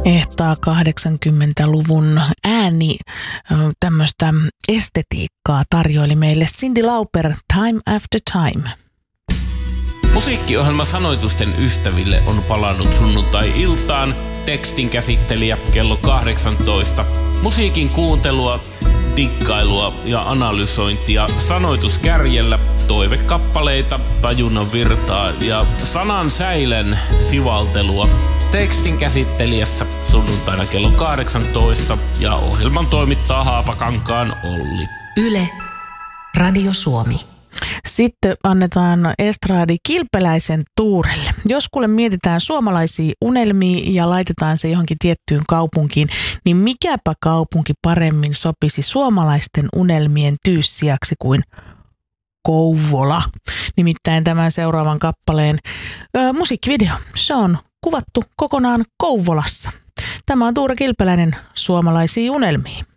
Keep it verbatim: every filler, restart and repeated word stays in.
Ehtaa kahdeksankymmentäluvun ääni tämmöistä estetiikkaa tarjoili meille Cyndi Lauper Time After Time. Musiikkiohjelma Sanoitusten ystäville on palannut sunnuntai-iltaan. Tekstin käsittelijä kello kahdeksantoista. Musiikin kuuntelua, dikkailua ja analysointia sanoituskärjellä, toivekappaleita, tajunnan virtaa ja sanan säilen sivaltelua. Tekstin käsittelijässä sunnuntaina kello kahdeksantoista ja ohjelman toimittaa Haapakankaan Olli. Yle, Radio Suomi. Sitten annetaan estraadi Kilpeläisen Tuurelle. Jos kuule mietitään suomalaisia unelmia ja laitetaan se johonkin tiettyyn kaupunkiin, niin mikäpä kaupunki paremmin sopisi suomalaisten unelmien tyyssijaksi kuin Kouvola. Nimittäin tämän seuraavan kappaleen ö, musiikkivideo, se on kuvattu kokonaan Kouvolassa. Tämä on Tuure Kilpeläinen, Suomalaisia unelmia.